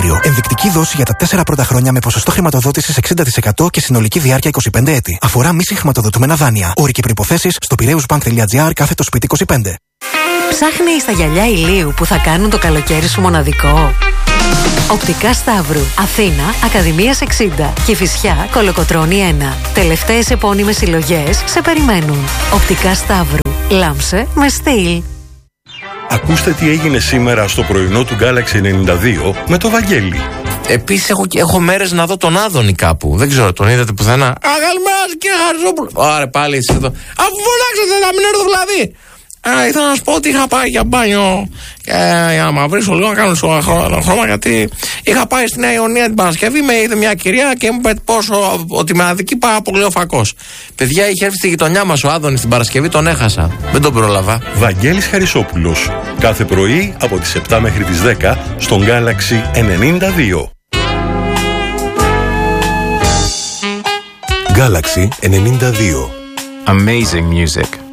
Αύριο. Ενδεικτική δόση για τα 4 πρώτα χρόνια με ποσοστό χρηματοδότησης 60% και συνολική διάρκεια 25 έτη. Αφορά μη συγχρηματοδοτούμενα δάνεια. Όροι και προϋποθέσεις στο piraeusbank.gr/spίτι25. Ψάχνεις τα γυαλιά ηλίου που θα κάνουν το καλοκαίρι σου μοναδικό? Οπτικά Σταύρου, Αθήνα, Ακαδημίας 60, Κηφισιά, Κολοκοτρώνη 1. Τελευταίες επώνυμες συλλογές σε περιμένουν. Οπτικά Σταύρου, λάμψε με στυλ. Ακούστε τι έγινε σήμερα στο πρωινό του Galaxy 92 με το Βαγγέλη. Επίσης έχω μέρες να δω τον Άδωνη κάπου. Δεν ξέρω, τον είδατε πουθενά? Καλημέρα κύριε Χαριζόπουλο. Ωραία, πάλι εσείς εδώ. Αφού φωνάξετε να μην έρθω δηλαδή. Ήθελα να σου πω ότι είχα πάει για μπάνιο για να μαυρίσω λίγο, να κάνω χρώμα, γιατί είχα πάει στη Νέα Ιωνία την Παρασκευή, με είδε μια κυρία και μου είπε ότι με αδικεί πάρα πολύ ο φακός. Παιδιά, είχε έρθει στη γειτονιά μας ο Άδωνης την Παρασκευή, τον έχασα. Δεν τον πρόλαβα. Βαγγέλης Χαρισόπουλος. Κάθε πρωί από τις 7 μέχρι τις 10 στον Galaxy 92. Galaxy 92. Amazing music.